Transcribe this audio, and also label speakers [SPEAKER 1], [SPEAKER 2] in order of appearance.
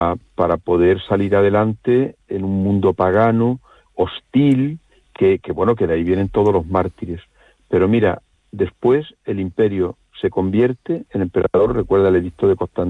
[SPEAKER 1] para poder salir adelante en un mundo pagano, hostil, que bueno, que de ahí vienen todos los mártires. Pero mira, después el imperio se convierte, el emperador, recuerda el edicto de Constantinopla,